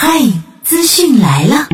嗨，资讯来了！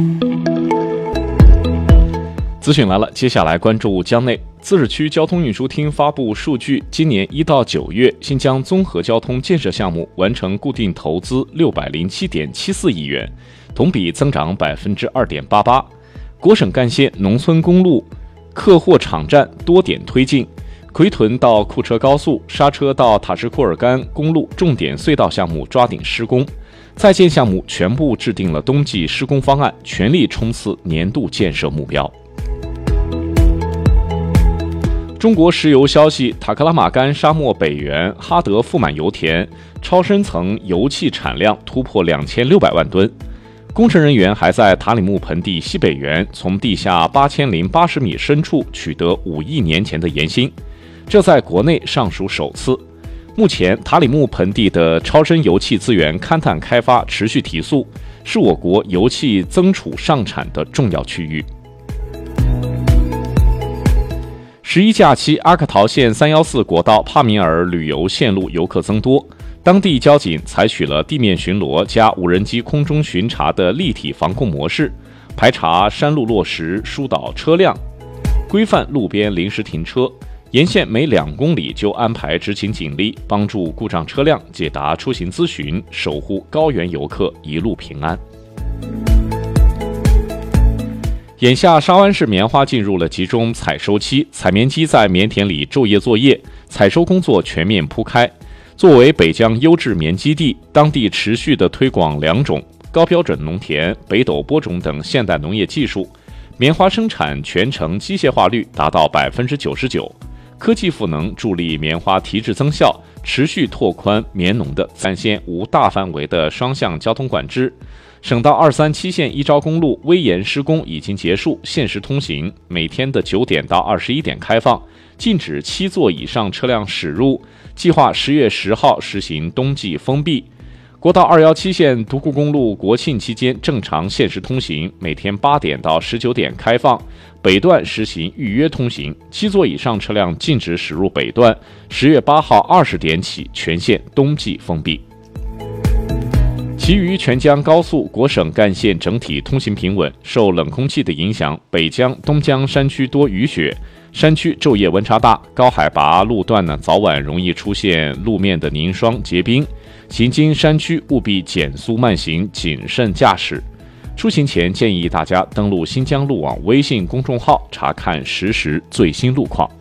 资讯来了，接下来关注江内。自治区交通运输厅发布数据，今年1到9月，新疆综合交通建设项目完成固定投资607.74亿元，同比增长2.88%。国省干线农村公路客货场站多点推进，奎屯到库车高速、刹车到塔什库尔干公路重点隧道项目抓紧施工，在建项目全部制定了冬季施工方案，全力冲刺年度建设目标。中国石油消息，塔克拉玛干沙漠北缘哈德富满油田超深层油气产量突破2600万吨。工程人员还在塔里木盆地西北缘从地下8080米深处取得5亿年前的岩芯，这在国内尚属首次。目前塔里木盆地的超深油气资源勘探开发持续提速，是我国油气增储上产的重要区域。11假期，阿克陶县314国道帕米尔旅游线路游客增多，当地交警采取了地面巡逻加无人机空中巡查的立体防控模式，排查山路落实疏导车辆，规范路边临时停车，沿线每2公里就安排执勤警力，帮助故障车辆解答出行咨询，守护高原游客一路平安。眼下沙湾市棉花进入了集中采收期，采棉机在棉田里昼夜作业，采收工作全面铺开。作为北疆优质棉基地，当地持续地推广良种、高标准农田、北斗播种等现代农业技术，棉花生产全程机械化率达到99%。科技赋能助力棉花提质增效，持续拓宽棉农的3线无大范围的双向交通管制。省道237线一招公路危岩施工已经结束，限时通行，每天的9点到21点开放，禁止7座以上车辆驶入。计划10月10号实行冬季封闭。国道217线独库公路国庆期间正常限时通行，每天8点到19点开放，北段实行预约通行，7座以上车辆禁止驶入北段。10月8号20点起全线冬季封闭。其余全疆高速、国省干线整体通行平稳，受冷空气的影响，北疆、东疆山区多雨雪，山区昼夜温差大，高海拔路段早晚容易出现路面的凝霜结冰，行经山区务必减速慢行，谨慎驾驶。出行前建议大家登录新疆路网微信公众号查看实时最新路况。